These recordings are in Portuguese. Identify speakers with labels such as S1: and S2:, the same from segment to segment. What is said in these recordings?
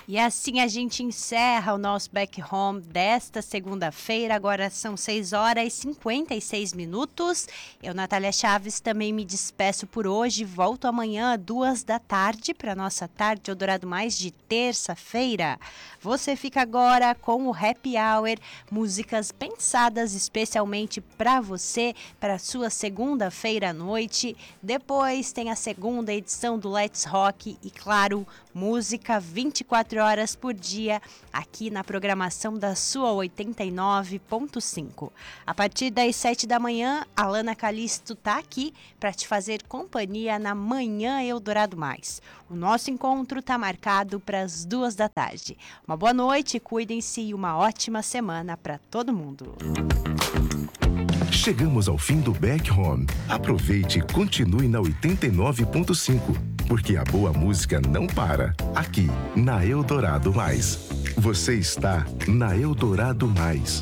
S1: E assim a gente encerra o nosso Back Home desta segunda-feira. Agora são 6 horas e 56 minutos. Eu, Natália Chaves, também me despeço por hoje. Volto amanhã, 2 da tarde, para nossa tarde Eldorado Mais de terça-feira. Você fica agora com o Happy Hour, músicas pensadas especialmente para você, para sua segunda-feira à noite. Depois tem a segunda edição do Let's Rock e, claro, música 24 horas por dia aqui na programação da sua 89.5. A partir das 7 da manhã, a Lana Calisto tá aqui para te fazer companhia na Manhã Eldorado Mais. O nosso encontro tá marcado para as 2 da tarde. Uma boa noite, cuidem-se e uma ótima semana para todo mundo.
S2: Chegamos ao fim do Back Home. Aproveite e continue na 89.5, porque a boa música não para. Aqui, na Eldorado Mais. Você está na Eldorado Mais.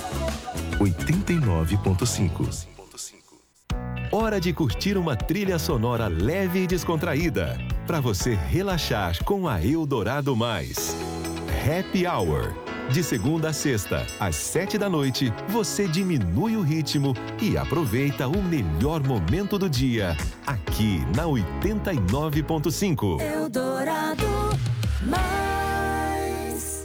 S2: 89.5.
S3: Hora de curtir uma trilha sonora leve e descontraída, para você relaxar com a Eldorado Mais. Happy Hour. De segunda a sexta, às 7 da noite, você diminui o ritmo e aproveita o melhor momento do dia, aqui na 89.5.
S4: Eldorado Mais.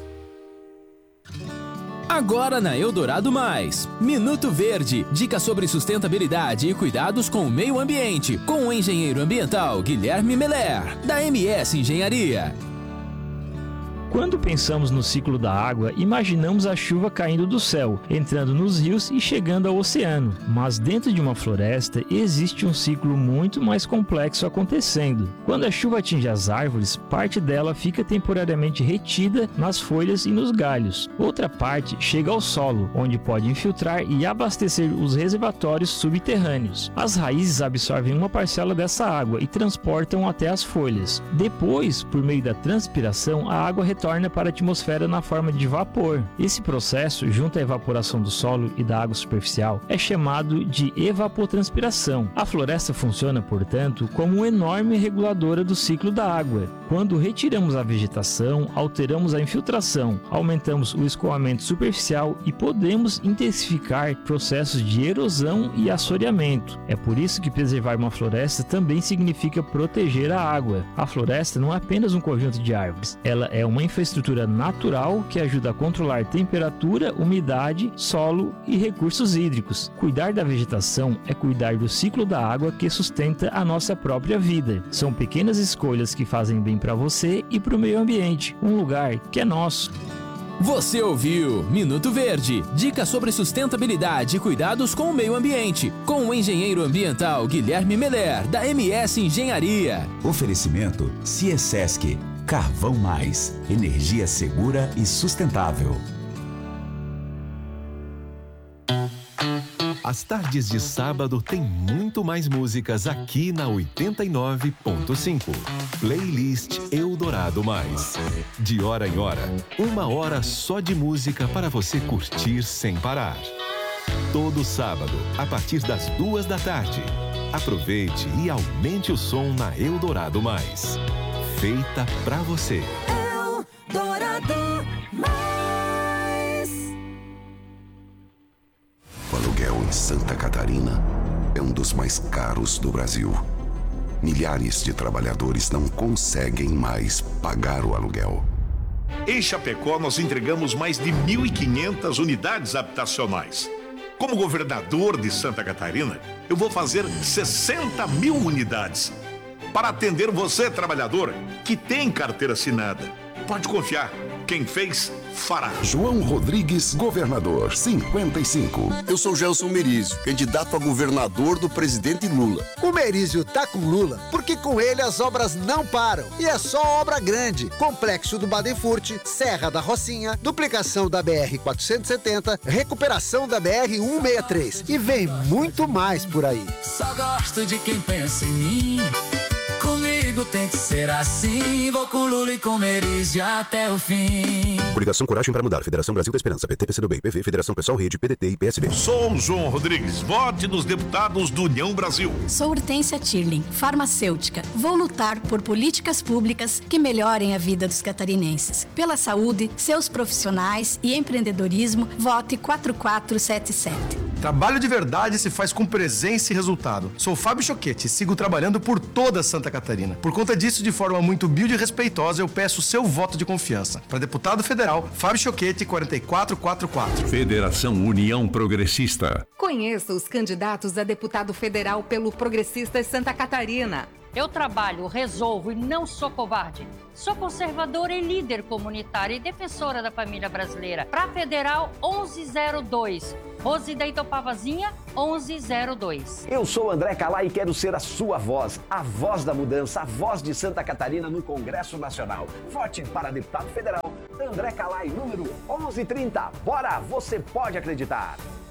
S5: Agora na Eldorado Mais, Minuto Verde, dicas sobre sustentabilidade e cuidados com o meio ambiente, com o engenheiro ambiental Guilherme Meller, da MS Engenharia.
S6: Quando pensamos no ciclo da água, imaginamos a chuva caindo do céu, entrando nos rios e chegando ao oceano. Mas dentro de uma floresta existe um ciclo muito mais complexo acontecendo. Quando a chuva atinge as árvores, parte dela fica temporariamente retida nas folhas e nos galhos. Outra parte chega ao solo, onde pode infiltrar e abastecer os reservatórios subterrâneos. As raízes absorvem uma parcela dessa água e transportam até as folhas. Depois, por meio da transpiração, a água retorna para a atmosfera na forma de vapor. Esse processo, junto à evaporação do solo e da água superficial, é chamado de evapotranspiração. A floresta funciona, portanto, como uma enorme reguladora do ciclo da água. Quando retiramos a vegetação, alteramos a infiltração, aumentamos o escoamento superficial e podemos intensificar processos de erosão e assoreamento. É por isso que preservar uma floresta também significa proteger a água. A floresta não é apenas um conjunto de árvores, ela é uma infraestrutura natural que ajuda a controlar temperatura, umidade, solo e recursos hídricos. Cuidar da vegetação é cuidar do ciclo da água que sustenta a nossa própria vida. São pequenas escolhas que fazem bem para você e para o meio ambiente, um lugar que é nosso.
S5: Você ouviu Minuto Verde, dicas sobre sustentabilidade e cuidados com o meio ambiente, com o engenheiro ambiental Guilherme Meller, da MS Engenharia.
S7: Oferecimento Ciesesc. Carvão Mais, energia segura e sustentável.
S3: As tardes de sábado tem muito mais músicas aqui na 89.5. Playlist Eldorado Mais. De hora em hora, 1 hora só de música para você curtir sem parar. Todo sábado, a partir das 2 da tarde. Aproveite e aumente o som na Eldorado Mais. Feita pra você.
S4: Eldorado Mais.
S8: O aluguel em Santa Catarina é um dos mais caros do Brasil. Milhares de trabalhadores não conseguem mais pagar o aluguel.
S9: Em Chapecó, nós entregamos mais de 1.500 unidades habitacionais. Como governador de Santa Catarina, eu vou fazer 60 mil unidades para atender você, trabalhador, que tem carteira assinada. Pode confiar, quem fez, fará.
S8: João Rodrigues, governador, 55.
S10: Eu sou Gelson Merizio, candidato a governador do presidente Lula.
S11: O Merizio tá com Lula porque com ele as obras não param. E é só obra grande. Complexo do Badenfurt, Serra da Rocinha, duplicação da BR-470, recuperação da BR-163. E vem muito mais por aí.
S4: Só gosto de quem pensa em mim. Comigo comigo tem que ser assim. Vou com Lula e com Merizia até o fim.
S12: Coligação Coragem para Mudar. Federação Brasil da Esperança. PT, PCdoB, PV, Federação Pessoal, Rede, PDT e PSB.
S9: Sou João Rodrigues. Vote nos deputados do União Brasil.
S13: Sou Hortência Tirling, farmacêutica. Vou lutar por políticas públicas que melhorem a vida dos catarinenses. Pela saúde, seus profissionais e empreendedorismo, vote 4477.
S14: Trabalho de verdade se faz com presença e resultado. Sou Fábio Choquete e sigo trabalhando por toda Santa Catarina. Por conta disso, de forma muito humilde e respeitosa, eu peço o seu voto de confiança. Para deputado federal, Fábio Choquete, 4444.
S3: Federação União Progressista.
S15: Conheça os candidatos a deputado federal pelo Progressistas Santa Catarina.
S16: Eu trabalho, resolvo e não sou covarde. Sou conservadora e líder comunitária e defensora da família brasileira. Para Federal 1102. Rose da Itopavazinha 1102.
S17: Eu sou André Calai e quero ser a sua voz. A voz da mudança, a voz de Santa Catarina no Congresso Nacional. Vote para deputado federal André Calai, número 1130. Bora, você pode acreditar.